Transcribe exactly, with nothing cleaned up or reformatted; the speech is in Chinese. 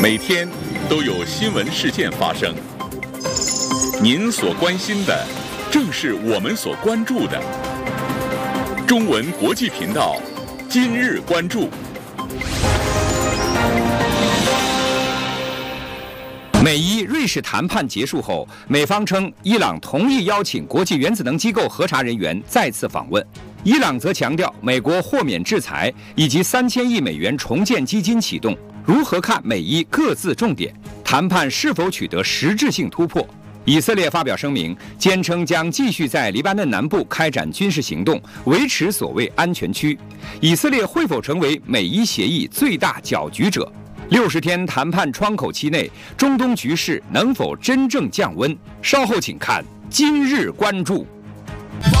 每天都有新闻事件发生，您所关心的正是我们所关注的。中文国际频道今日关注。 美伊瑞士谈判结束后，美方称伊朗同意邀请国际原子能机构核查人员再次访问。伊朗则强调美国豁免制裁以及三千亿美元重建基金启动。如何看美伊各自重点？谈判是否取得实质性突破？以色列发表声明，坚称将继续在黎巴嫩南部开展军事行动，维持所谓安全区。以色列会否成为美伊协议最大搅局者？六十天谈判窗口期内，中东局势能否真正降温？稍后请看今日关注。